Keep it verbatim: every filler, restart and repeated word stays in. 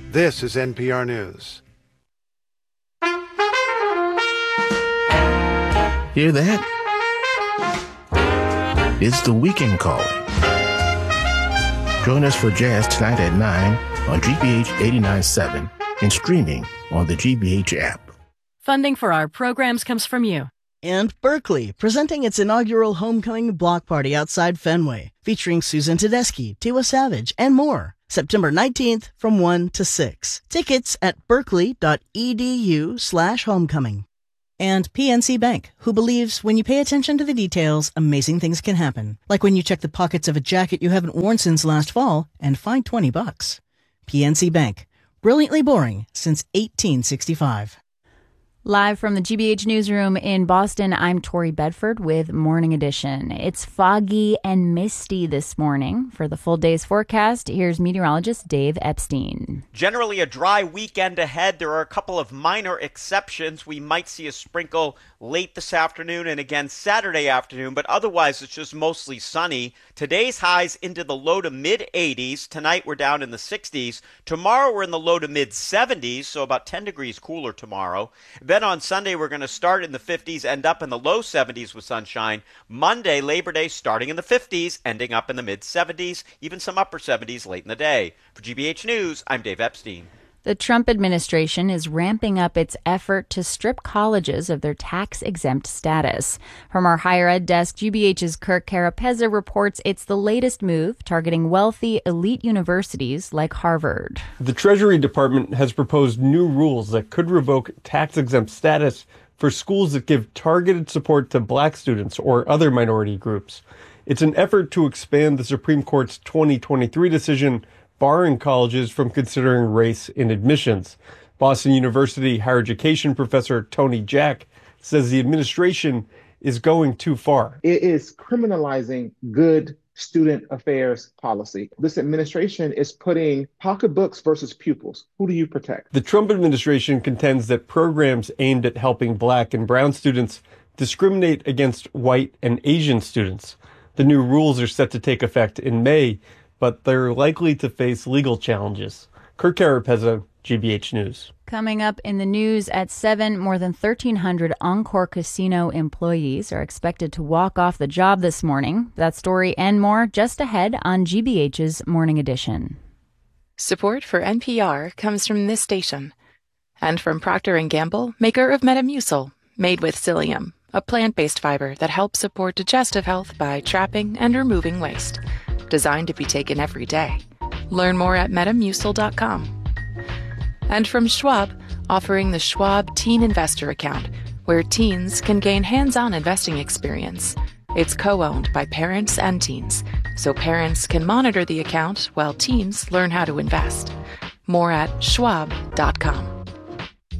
This is N P R News. Hear that? It's the weekend calling. Join us for jazz tonight at nine on G B H eighty-nine point seven and streaming on the G B H app. Funding for our programs comes from you. And Berkeley, presenting its inaugural homecoming block party outside Fenway, featuring Susan Tedeschi, Tiwa Savage, and more. September nineteenth from one to six. Tickets at berkeley.edu slash homecoming. And P N C Bank, who believes when you pay attention to the details, amazing things can happen. Like when you check the pockets of a jacket you haven't worn since last fall and find twenty bucks. P N C Bank, brilliantly boring since eighteen sixty-five. Live from the G B H Newsroom in Boston, I'm Tori Bedford with Morning Edition. It's foggy and misty this morning. For the full day's forecast, here's meteorologist Dave Epstein. Generally a dry weekend ahead. There are a couple of minor exceptions. We might see a sprinkle late this afternoon and again Saturday afternoon, but otherwise it's just mostly sunny. Today's highs into the low to mid eighties. Tonight we're down in the sixties. Tomorrow we're in the low to mid seventies, so about ten degrees cooler tomorrow. Then on Sunday, we're going to start in the fifties, end up in the low seventies with sunshine. Monday, Labor Day, starting in the fifties, ending up in the mid seventies, even some upper seventies late in the day. For G B H News, I'm Dave Epstein. The Trump administration is ramping up its effort to strip colleges of their tax-exempt status. From our higher ed desk, G B H's Kirk Carapezza reports it's the latest move targeting wealthy elite universities like Harvard. The Treasury Department has proposed new rules that could revoke tax-exempt status for schools that give targeted support to black students or other minority groups. It's an effort to expand the Supreme Court's twenty twenty-three decision barring colleges from considering race in admissions. Boston University higher education professor Tony Jack says the administration is going too far. It is criminalizing good student affairs policy. This administration is putting pocketbooks versus pupils. Who do you protect? The Trump administration contends that programs aimed at helping black and brown students discriminate against white and Asian students. The new rules are set to take effect in May, but they're likely to face legal challenges. Kirk Carapezza, G B H News. Coming up in the news at seven, more than thirteen hundred Encore Casino employees are expected to walk off the job this morning. That story and more just ahead on G B H's Morning Edition. Support for N P R comes from this station and from Procter and Gamble, maker of Metamucil, made with psyllium, a plant-based fiber that helps support digestive health by trapping and removing waste. Designed to be taken every day. Learn more at metamucil dot com. And from Schwab, offering the Schwab Teen Investor Account, where teens can gain hands-on investing experience. It's co-owned by parents and teens, so parents can monitor the account while teens learn how to invest. More at schwab dot com.